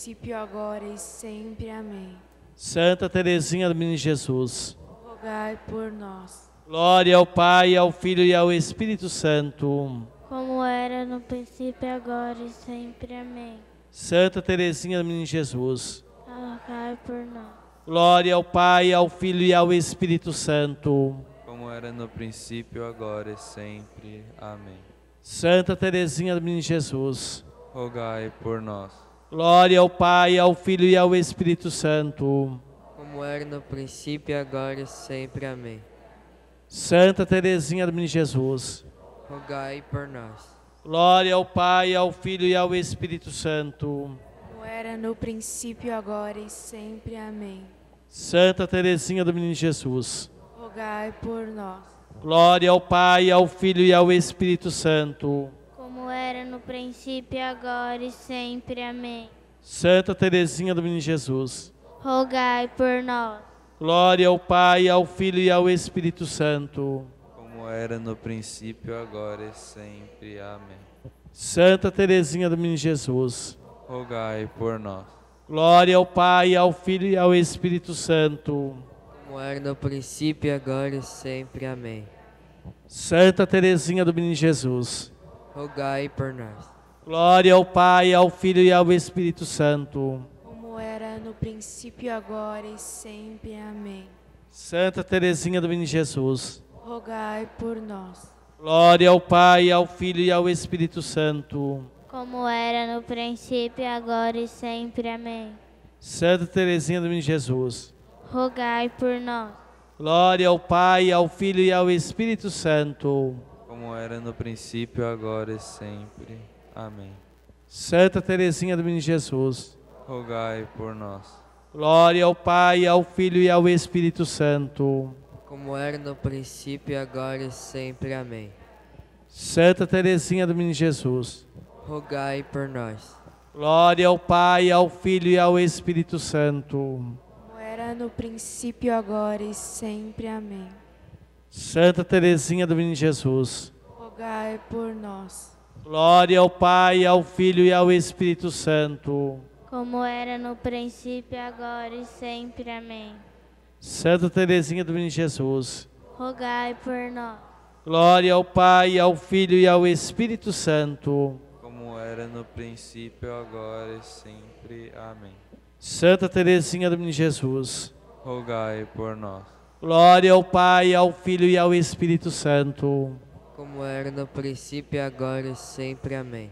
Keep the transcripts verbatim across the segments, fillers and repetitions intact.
princípio, agora e sempre. Amém. Santa Teresinha do Menino Jesus, Rogai por nós. glória ao Pai, ao Filho e ao Espírito Santo, como era no princípio, agora e sempre. Amém. Santa Teresinha do Menino Jesus, rogai por nós. glória ao Pai, ao Filho e ao Espírito Santo, como era no princípio, agora e sempre. Amém. Santa Teresinha do Menino Jesus, rogai por nós. glória ao Pai, ao Filho e ao Espírito Santo, como era no princípio, agora e sempre. Amém. Santa Teresinha do Menino Jesus, rogai por nós. glória ao Pai, ao Filho e ao Espírito Santo, como era no princípio, agora e sempre. Amém. Santa Teresinha do Menino Jesus, rogai por nós. glória ao Pai, ao Filho e ao Espírito Santo, como era no princípio, agora e sempre. Amém. Santa Teresinha do Menino Jesus, rogai por nós. glória ao Pai, ao Filho e ao Espírito Santo, como era no princípio, agora e sempre. Amém. Santa Teresinha do Menino Jesus, rogai por nós. glória ao Pai, ao Filho e ao Espírito Santo, como era no princípio, agora e sempre. Amém. Santa Teresinha do Menino Jesus, rogai por nós. glória ao Pai, ao Filho e ao Espírito Santo, como era no princípio, agora e sempre. Amém. Santa Teresinha do Menino Jesus, rogai por nós. glória ao Pai, ao Filho e ao Espírito Santo, como era no princípio, agora e sempre. Amém. Santa Teresinha do Menino Jesus, rogai por nós. glória ao Pai, ao Filho e ao Espírito Santo, como era no princípio, agora e sempre. Amém. Santa Teresinha do Menino Jesus, rogai por nós. glória ao Pai, ao Filho e ao Espírito Santo, como era no princípio, agora e sempre. Amém. Santa Teresinha do Menino Jesus, rogai por nós. glória ao Pai, ao Filho e ao Espírito Santo, como era no princípio, agora e sempre. Amém. Santa Teresinha do Menino Jesus, rogai por nós. glória ao Pai, ao Filho e ao Espírito Santo, como era no princípio, agora e sempre. Amém. Santa Teresinha do Menino Jesus, rogai por nós. glória ao Pai, ao Filho e ao Espírito Santo, como era no princípio, agora e sempre. Amém. Santa Teresinha do Menino Jesus, rogai por nós. glória ao Pai, ao Filho e ao Espírito Santo, como era no princípio, agora e sempre. Amém.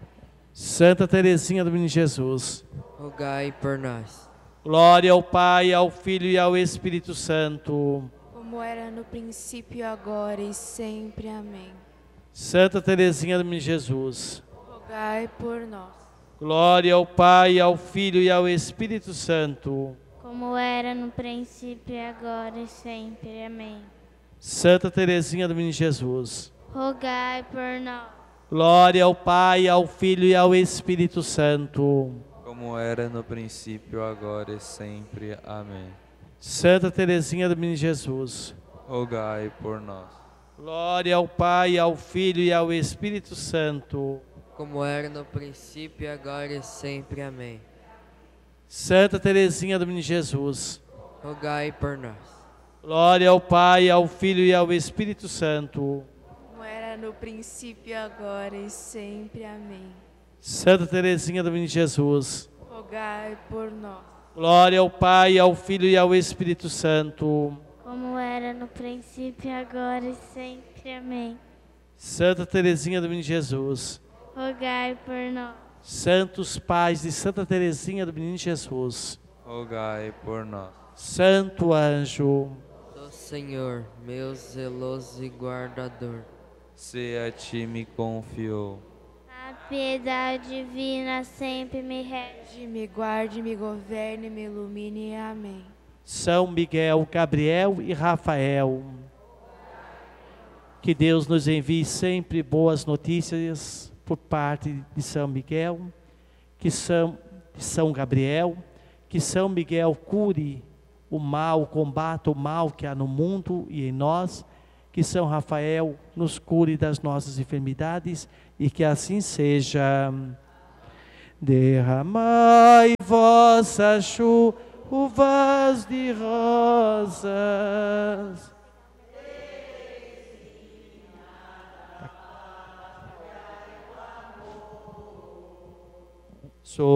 Santa Teresinha do Menino Jesus, rogai por nós. glória ao Pai, ao Filho e ao Espírito Santo, como era no princípio, agora e sempre. Amém. Santa Teresinha do Menino Jesus, rogai por nós. glória ao Pai, ao Filho e ao Espírito Santo, como era no princípio, agora e sempre. Amém. Santa Teresinha do Menino Jesus, rogai por nós. glória ao Pai, ao Filho e ao Espírito Santo, como era no princípio, agora e sempre. Amém. Santa Teresinha do Menino Jesus, rogai por nós. glória ao Pai, ao Filho e ao Espírito Santo, como era no princípio, agora e sempre. Amém. Santa Teresinha do Menino Jesus, rogai por nós. glória ao Pai, ao Filho e ao Espírito Santo, como era no princípio, agora e sempre. Amém. Santa Teresinha do Menino Jesus, rogai por nós. glória ao Pai, ao Filho e ao Espírito Santo, como era no princípio, agora e sempre. Amém. Santa Teresinha do Menino Jesus, rogai por nós. santos pais de Santa Teresinha do Menino Jesus, rogai por nós. Santo anjo do Senhor, meu zeloso e guardador, se a ti me confiou, a piedade divina sempre me rege. Me guarde, me governe, me ilumine. Amém. São Miguel, Gabriel e Rafael, que Deus nos envie sempre boas notícias por parte de São Miguel, que São, de São Gabriel, que São Miguel cure o mal, combata o mal que há no mundo e em nós, que São Rafael nos cure das nossas enfermidades e que assim seja. derramai vossas chuvas de rosas. Sou